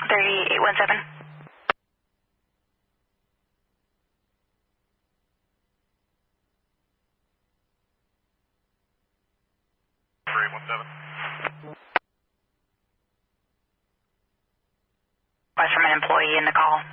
3817. Request from an employee in the call.